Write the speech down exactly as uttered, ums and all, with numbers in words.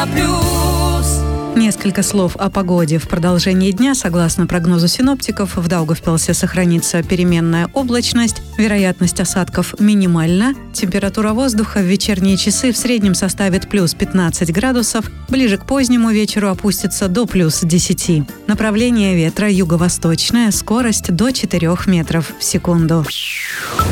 Европа плюс. Несколько слов о погоде. В продолжении дня, согласно прогнозу синоптиков, в Даугавпилсе сохранится переменная облачность, вероятность осадков минимальна, температура воздуха в вечерние часы в среднем составит плюс пятнадцать градусов, ближе к позднему вечеру опустится до плюс десять. Направление ветра юго-восточное, скорость до четырёх метров в секунду.